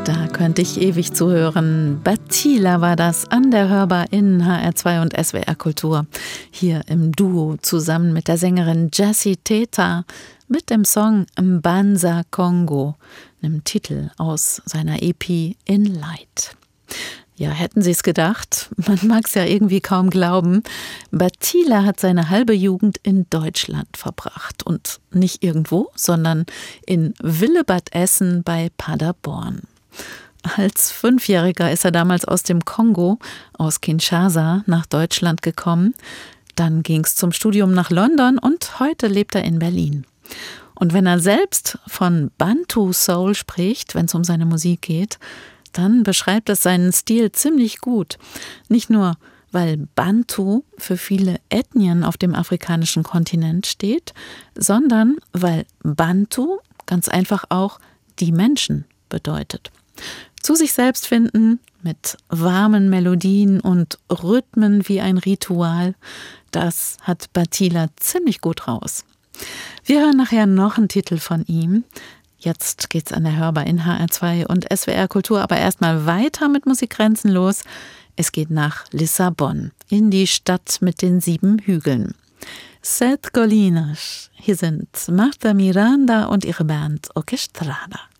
Da könnte ich ewig zuhören. Batila war das an der Hörbar in HR2 und SWR Kultur. Hier im Duo zusammen mit der Sängerin Jessie Teta mit dem Song Mbanza Congo, einem Titel aus seiner EP In Light. Ja, hätten Sie es gedacht? Man mag es ja irgendwie kaum glauben. Batila hat seine halbe Jugend in Deutschland verbracht. Und nicht irgendwo, sondern in Willebad Essen bei Paderborn. Als 5-Jähriger ist er damals aus dem Kongo, aus Kinshasa, nach Deutschland gekommen. Dann ging es zum Studium nach London und heute lebt er in Berlin. Und wenn er selbst von Bantu Soul spricht, wenn es um seine Musik geht, dann beschreibt es seinen Stil ziemlich gut. Nicht nur, weil Bantu für viele Ethnien auf dem afrikanischen Kontinent steht, sondern weil Bantu ganz einfach auch die Menschen bedeutet. Zu sich selbst finden, mit warmen Melodien und Rhythmen wie ein Ritual, das hat Batila ziemlich gut raus. Wir hören nachher noch einen Titel von ihm. Jetzt geht's an der Hörbar in HR2 und SWR Kultur, aber erstmal weiter mit Musik grenzenlos. Es geht nach Lissabon, in die Stadt mit den 7 Hügeln. Sete Colinas. Hier sind Marta Miranda und ihre Band Orquestrada.